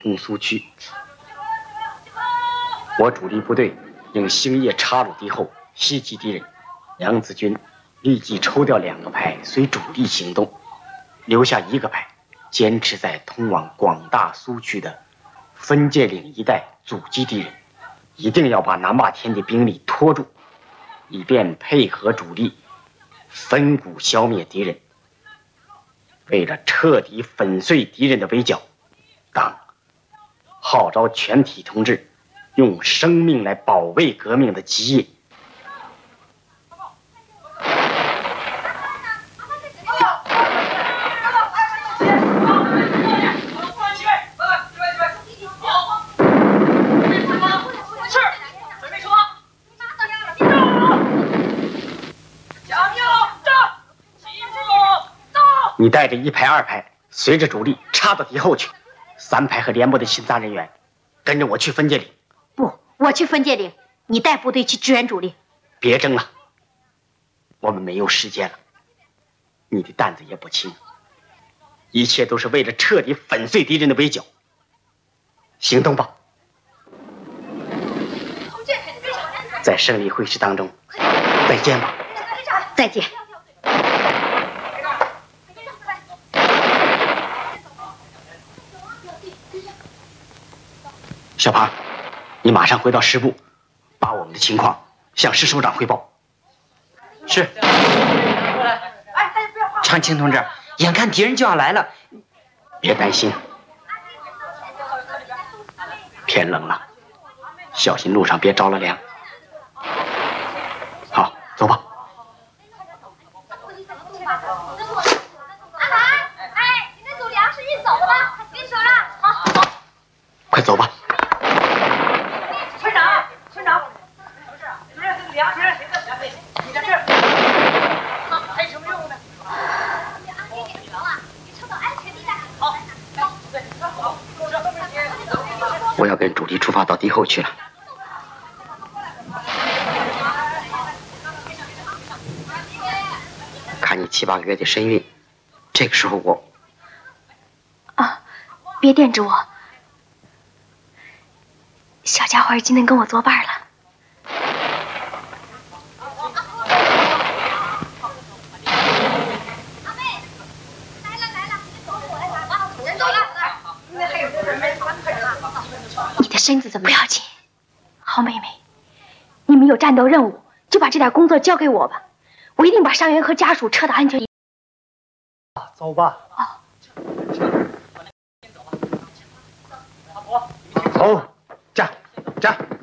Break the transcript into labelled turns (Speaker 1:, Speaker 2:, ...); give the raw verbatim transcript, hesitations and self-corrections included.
Speaker 1: 攻苏区。我主力部队应星夜插入敌后，袭击敌人。梁子军立即抽调两个排随主力行动，留下一个排坚持在通往广大苏区的分界岭一带阻击敌人，一定要把南霸天的兵力拖住，以便配合主力分股消灭敌人。为了彻底粉碎敌人的围剿，党号召全体同志用生命来保卫革命的基业。你带着一排、二排，随着主力插到敌后去。三排和连部的巡查人员，跟着我去分界岭。
Speaker 2: 不，我去分界岭，你带部队去支援主力。
Speaker 1: 别争了，我们没有时间了。你的担子也不轻，一切都是为了彻底粉碎敌人的围剿。行动吧！在胜利会师当中，再见吧。
Speaker 2: 再见。
Speaker 1: 小庞，你马上回到师部，把我们的情况向师首长汇报。
Speaker 3: 是。长青同志，眼看敌人就要来了，
Speaker 1: 别担心。天冷了，小心路上别着了凉。好，走吧。
Speaker 4: 阿兰，哎，你那组粮食运走了吗？运走了。好，好，
Speaker 1: 快走吧。
Speaker 5: 村长，村长，什么事啊？主任，粮食谁在前面？你在这儿。好，还有什么任务呢？
Speaker 4: 安给点头啊！你撤到安全地带。
Speaker 5: 好，好，对，好，
Speaker 1: 我要跟主力出发到敌后去了。看你七八个月的身孕，这个时候我……
Speaker 2: 啊，别惦着我，小家伙今天跟我作伴了。
Speaker 4: 阿妹，来了来了，走我来打吧，人走了。那还有人没走，快点啊！
Speaker 2: 你的身子怎么不要紧？好妹妹，你们有战斗任务，就把这点工作交给我吧。我一定把伤员和家属撤到安全。
Speaker 6: 走吧。
Speaker 2: 哦。
Speaker 6: 走，站，站。